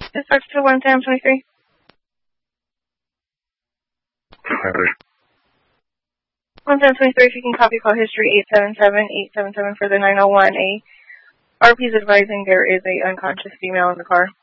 Dispatch to 1 Sam 23. 1 Sam 23, if you can copy call history 877 for the 901A. RP is advising there is a unconscious female in the car.